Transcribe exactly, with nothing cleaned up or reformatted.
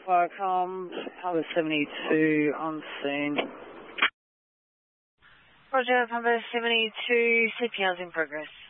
Firecom, Papa seventy-two on scene. Roger, Papa seventy-two, C P R's in progress.